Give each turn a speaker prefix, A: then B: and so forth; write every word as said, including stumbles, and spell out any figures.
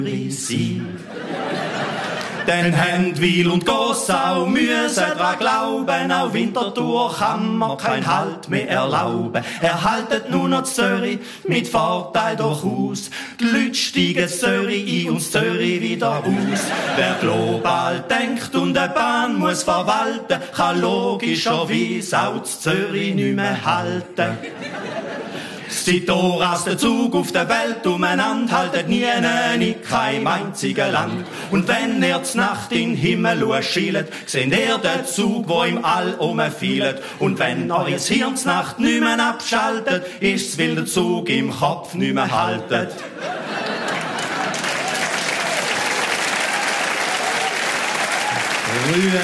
A: sein. Denn Händwil und Gossau müssen dran glauben, auch Winterthur kann man kein Halt mehr erlauben. Erhaltet nur noch Zürich mit Vorteil durchaus. Die Leute steigen Zürich ein und Zürich wieder aus. Wer global denkt und eine Bahn muss verwalten, kann logischerweise auch Zürich nicht mehr halten. Seit da rast der Zug auf der Welt umeinander, haltet nie in keinem einzigen Land. Und wenn ihr zur Nacht in den Himmel schielt, seht ihr den Zug, wo im All umfielt. Und wenn euer Hirn zur Nacht nicht mehr abschaltet, ist's, weil der Zug im Kopf nicht mehr haltet.